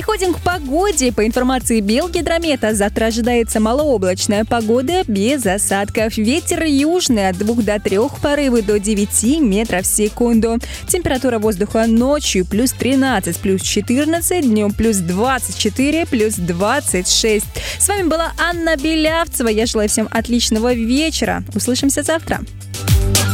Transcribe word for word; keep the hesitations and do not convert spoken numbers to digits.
Переходим к погоде. По информации Белгидромета, завтра ожидается малооблачная погода без осадков. Ветер южный от двух до трех, порывы до девяти метров в секунду. Температура воздуха ночью плюс тринадцать, плюс четырнадцать, днем плюс двадцать четыре, плюс двадцать шесть. С вами была Анна Белявцева. Я желаю всем отличного вечера. Услышимся завтра.